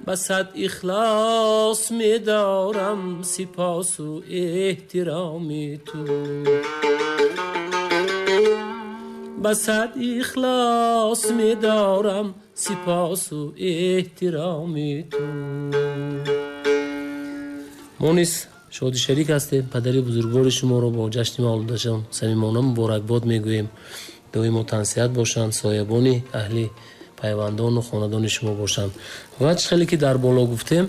با صد اخلاص می‌دارم سپاس و احترام تو با صد اخلاص می‌دارم سپاس و احترام تو ما نیز شادی شریک هستیم. پدری بزرگوار شما را با جشن مولودشان صمیمانه مبارکباد میگوییم. دائما تنصیحت باشند، سایبانی اهلی پیوندان و خاندان شما باشند. و خیلی که در بالا گفتیم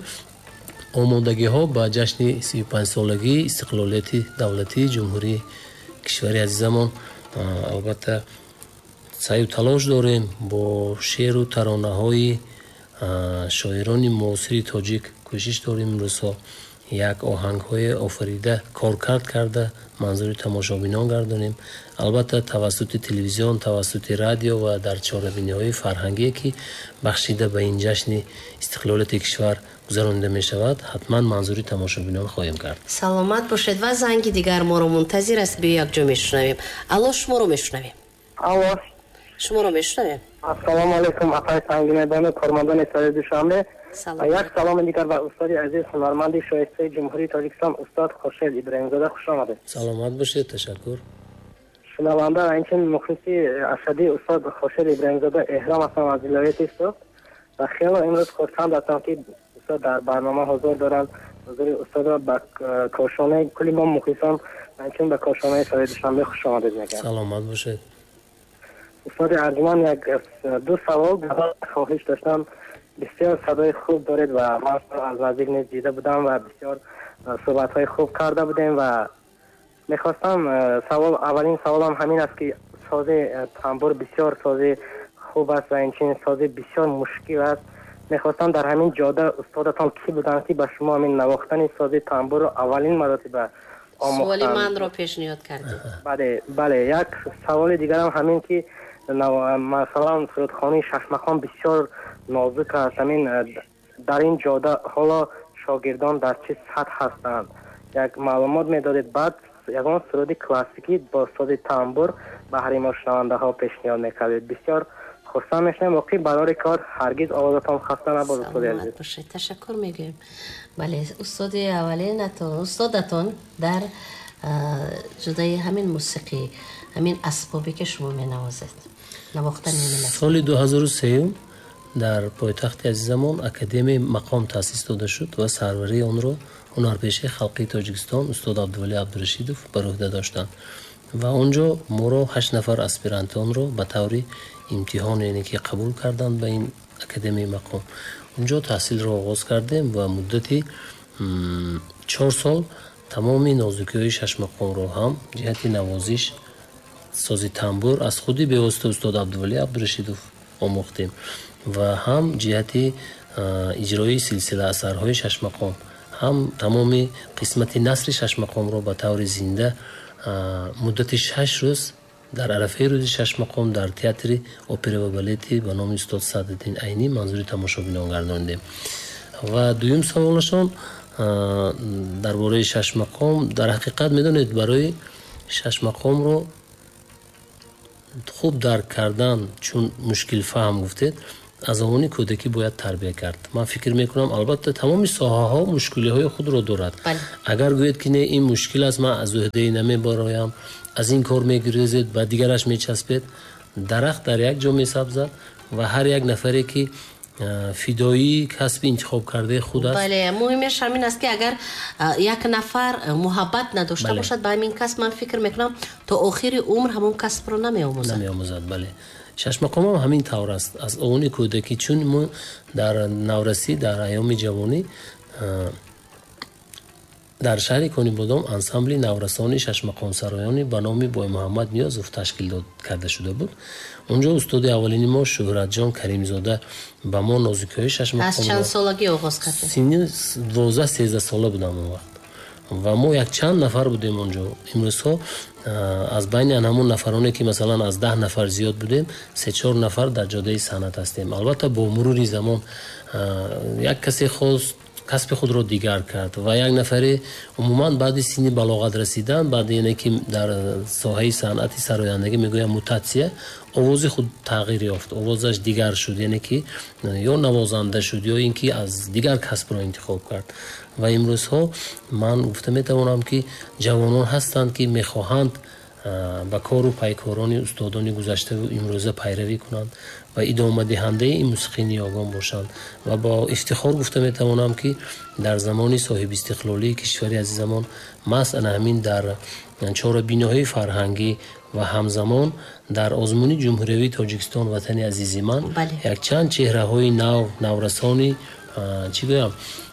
آمادگی ها با جشن 35 سالگی استقلالیت دولتی جمهوری کشور عزیزمان البته سعی و تلاش داریم با شعر و ترانه های شاعران معاصر تاجیک کوشش داریم امروزها یک آهنگ های آفریده کارکرد کرده منظور تماشابینان گردانیم. البته توسط تلویزیون، توسط رادیو و در چاره‌بینی های فرهنگی که بخشیده به این جشن استقلالیت کشور گذرانده می شود حتما منظور تماشابینان خواهیم کرد. سلامت باشید و زنگی دیگر ما رو منتظر است بیا یک جا میشنویم. الو شما رو میشنویم. الو شما رو میشنویم. السلام علیکم آقای سنگین‌بان کارمندان سال دوشنبه. یک سلام دیگر به استاد عزیز هنرمند شایسته جمهوری تاجیکستان استاد خورشید ابراهیمزاده خوش آمدید. سلامت باشید. تشکر. شنونده و اینچنین مخلصی اشدی استاد خورشید ابراهیمزاده احرام هستم از ولایت است و خیلی امروز خرسند هستم که استاد در برنامه حضور دارند. حضور استاد را به کاشانه کلی ما مخلصان اینچنین به کاشانه سال دوشنبه خوش آمدید میگم. سلامت باشید. استاد ارجمند یک دو سوال خواهش داشتم. بسیار صدای خوب دارید و ما از نزدیک نیز دیده بودم و بسیار صحبت‌های خوب کرده بودیم و میخواستم اولین سوالم همین است که ساز تنبور بسیار ساز خوب است و اینچنین ساز بسیار مشکل است. میخواستم در همین جاده استادتان کی بودند که به شما همین نواختن ساز تنبور رو اولین مرتبه آموختند؟ سوالی من رو پیشنهاد کردید. بله یک سوال دیگر هم همین که مثلا فرودخانه ششمخان بسیار نازک است. همین در این جاده حالا شاگردان در چه سطح هستند یک معلومات میدادید. بعد یگان سرود کلاسیکی با ساز تنبور به هر ما شنونده ها پیشنهاد میکردید. بسیار خرسند میشم واقعی برای کار هرگز آوازتان خسته نباد استاد عزیز. تشکر میگیم. بله استاد اولینتون استادتون در جدای همین موسیقی همین اسبابی که شما مینوازید نواختن سال 2003 در پایتخت عزیزمان اکادمی مقام تأسیس داده شد و سروری آن را هنرپیشه خلقی تاجیکستان استاد عبدالولی عبدالرشیدوف بر عهده داشتند و آنجا ما را 8 نفر اسپیرانتان را به طور امتحان یعنی که قبول کردند به این اکادمی مقام. اونجا تحصیل را آغاز کردیم و مدتی 4 سال تمام نازکی‌های 6 مقام را هم جهت نوازش ساز تنبور از خودی به واسطه استاد عبدالولی عبدالرشیدوف آموختیم و هم جهت اجرای سلسله اثرهای 6 مقام هم تمام قسمت نثر 6 مقام را به طور زنده مدت 6 روز در عرفه روز 6 مقام در تئاتر اپرا و بالت به نام استاد سعدالدین عینی منظور تماشابینان گرداندیم. و دویم سوالشان درباره 6 مقام در حقیقت میدونید برای 6 مقام رو خوب درک کردن چون مشکل فهم گفتید از آن کودکی باید تربیت کرد. من فکر میکنم البته تمام ساحه ها مشکلی های خود را دارد. اگر گوید که نه این مشکل است من از عهده نمیبرایم از این کار میگریزید و دیگرش میچسبید درخت در یک جا میسبزد و هر یک نفری که فدایی کسب انتخاب کرده خود است. بله مهمش همین است که اگر یک نفر محبت نداشته باشد به همین کسب من فکر میکنم تا آخر عمر همون کسب رو نمیآموزد. بله 6 مقام هم همین طور است از اون کودکی چون ما در نورسی در ایام جوانی در شهر کنیبادام انسامبل نورسانی 6 مقام سرایانی به نام بای محمد نیازوف تشکیل کرده شده بود. اونجا استاد اولین ما شهرت جان کریم زاده به ما نازکی‌های 6 مقام از چند سالگی آغاز کرد؟ سن 12-13 ساله بودم اون وقت و ما یک چند نفر بودیم اونجا. امروزها از بین همون نفرانی که مثلا از 10 نفر زیاد بودیم 3-4 نفر در جاده صنعت هستیم. البته با مرور زمان یک کسی خواست касби худро дигар кард ва як нафаре умуман баъди синни балоғат расидан, баъди яне ки дар соҳаи санъати сарояндагӣ мегӯям мутатсия, овози худ тағйир ёфт, овозаш дигар шуд, яне ки ё навозанда шуд ё ин ки аз дигар касбро интихоб кард. ва имрӯзҳо ман гуфта метавонам ки ҷавонон ҳастанд ки мехоҳанд ба кору пайкорони устодони гузаштаву имрӯза пайравӣ кунанд ва идомадиҳандаи ин мусиқӣ ниёгон бошанд. ва бо ифтихор гуфта метавонам ки дар замони соҳибистиқлолии кишвари азизамон масъалан ҳамин дар чорабиноҳои фарҳангӣ ва ҳамзамон дар озмуни ҷумҳуриявии Тоҷикистон ватани азизи ман якчанд чеҳраҳои наврасони чӣ гӯям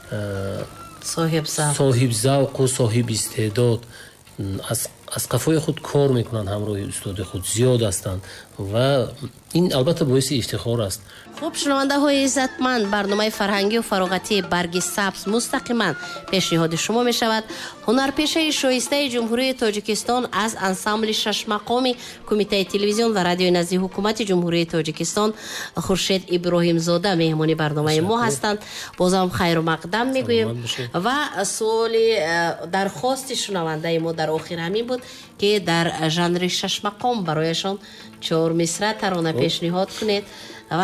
соҳибзавқу соҳибистеъдод аз қафои худ кор мекунанд ҳамроҳи устоди худ зиёд ҳастанд ва ин албатта боиси ифтихор аст. хуб, шунавандаҳои иззатманд, барномаи фарҳангию фароғатии барги сабз мустақиман пешниҳоди шумо мешавад. ҳунарпешаи шоистаи ҷумҳурии Тоҷикистон аз ансамбли шашмақоми Кумитаи телевизион ва радиои назди ҳукумати ҷумҳурии Тоҷикистон Хуршед Иброҳимзода меҳмони барномаи мо ҳастанд. бозам хайру мақдам мегӯем ва суоли дархости шунавандаи мо дар охир ҳамин буд ки дар жанри шашмақом барояшон 4 мисра тарона пешниҳод кунед.